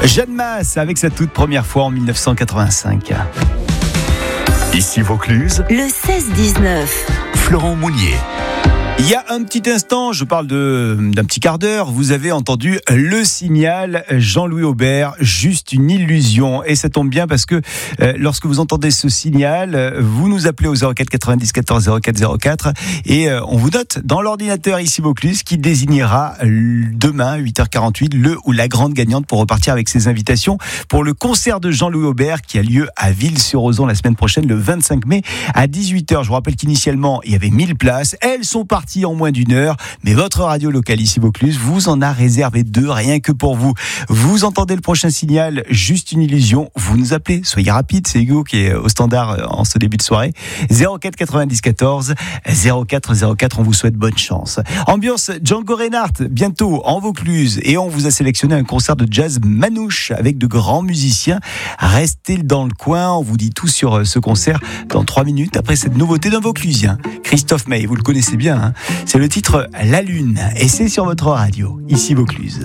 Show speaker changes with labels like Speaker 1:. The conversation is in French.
Speaker 1: Jeanne Masse avec sa toute première fois en 1985.
Speaker 2: Ici Vaucluse,
Speaker 3: le 16-19.
Speaker 2: Florent Mounier.
Speaker 1: Il y a un petit instant, je parle d'un petit quart d'heure, vous avez entendu Le Signal, Jean-Louis Aubert, juste une illusion. Et ça tombe bien parce que lorsque vous entendez ce signal, vous nous appelez au 04 90 14 04 04 et on vous note dans l'ordinateur ici Vaucluse qui désignera demain 8h48 le ou la grande gagnante pour repartir avec ses invitations pour le concert de Jean-Louis Aubert qui a lieu à Ville-sur-Ozon la semaine prochaine, le 25 mai à 18h. Je vous rappelle qu'initialement il y avait 1000 places, elles sont parties en moins d'une heure, mais votre radio locale ici Vaucluse vous en a réservé 2 rien que pour vous. Vous entendez le prochain signal, juste une illusion, vous nous appelez, soyez rapide, c'est Hugo qui est au standard en ce début de soirée. 04 90 14 04 04, on vous souhaite bonne chance. Ambiance Django Reinhardt bientôt en Vaucluse et on vous a sélectionné un concert de jazz manouche avec de grands musiciens. Restez dans le coin, on vous dit tout sur ce concert dans 3 minutes après cette nouveauté d'un Vauclusien, Christophe May, vous le connaissez bien, hein. C'est le titre La Lune et c'est sur votre radio, ici Vaucluse.